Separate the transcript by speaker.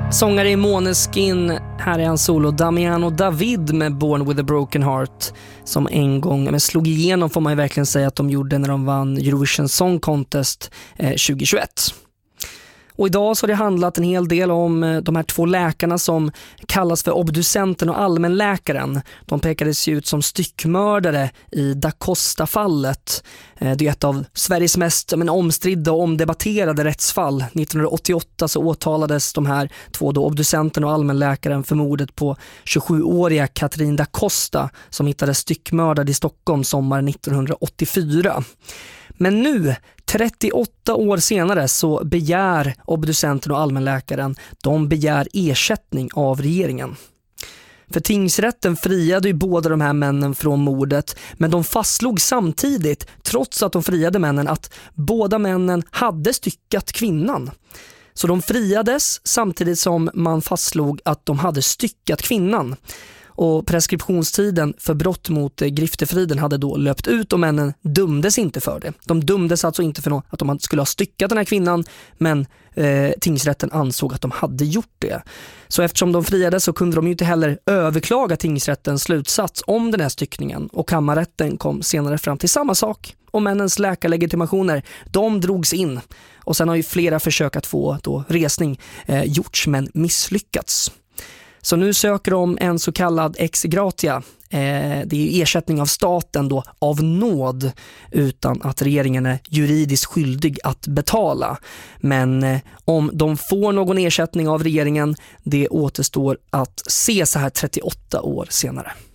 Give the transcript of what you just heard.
Speaker 1: Sångare i Måneskin, här är han solo Damiano David med Born with a Broken Heart, som en gång slog igenom, får man ju verkligen säga att de gjorde när de vann Eurovision Song Contest 2021. Och idag så har det handlat en hel del om de här två läkarna som kallas för obducenten och allmänläkaren. De pekades ju ut som styckmördare i Da Costa-fallet. Det är ett av Sveriges mest omstridda och omdebatterade rättsfall. 1988 så åtalades de här två, då obducenten och allmänläkaren, för mordet på 27-åriga Katrin Da Costa som hittades styckmördad i Stockholm sommar 1984. Men nu, 38 år senare, så begär obducenten och allmänläkaren, de begär ersättning av regeringen. För tingsrätten friade ju båda de här männen från mordet, men de fastslog samtidigt, trots att de friade männen, att båda männen hade styckat kvinnan. Så de friades samtidigt som man fastslog att de hade styckat kvinnan. Och preskriptionstiden för brott mot griftefriden hade då löpt ut och männen dömdes inte för det. De dömdes alltså inte för att de skulle ha styckat den här kvinnan, men tingsrätten ansåg att de hade gjort det. Så eftersom de friades så kunde de ju inte heller överklaga tingsrättens slutsats om den här styckningen, och kammarrätten kom senare fram till samma sak. Och männens läkarlegitimationer, de drogs in. Och sen har ju flera försök att få då resning gjorts, men misslyckats. Så nu söker de en så kallad ex gratia. Det är ersättning av staten då, av nåd, utan att regeringen är juridiskt skyldig att betala. Men om de får någon ersättning av regeringen, det återstår att se så här 38 år senare.